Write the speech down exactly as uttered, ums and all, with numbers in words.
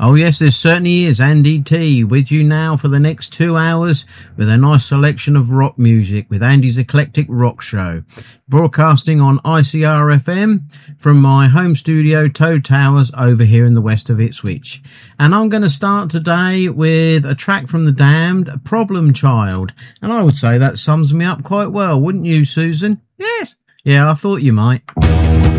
Oh yes, there certainly is. Andy T with you now for the next two hours with a nice selection of rock music with Andy's Eclectic Rock Show. Broadcasting on I C R F M from my home studio, Toad Towers, over here in the west of Ipswich. And I'm going to start today with a track from The Damned, Problem Child. And I would say that sums me up quite well, wouldn't you, Susan? Yes. Yeah, I thought you might.